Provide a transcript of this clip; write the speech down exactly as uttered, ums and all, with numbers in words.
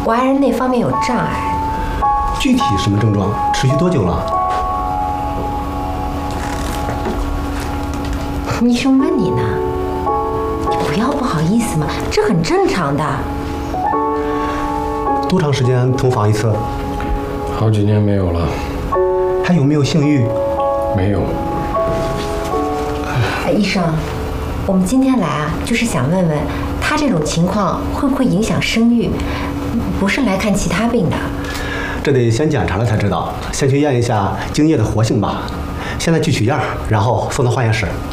我爱人那方面有障碍。 具体什么症状？持续多久了？ 医生问你呢，你不要不好意思嘛，这很正常的。 多长时间同房一次？ 好几年没有了。 还有没有性欲？ 没有。 哎，医生，我们今天来啊，就是想问问他这种情况会不会影响生育，不是来看其他病的。 这得先检查了才知道，先去验一下精液的活性吧。现在去取样，然后送到化验室。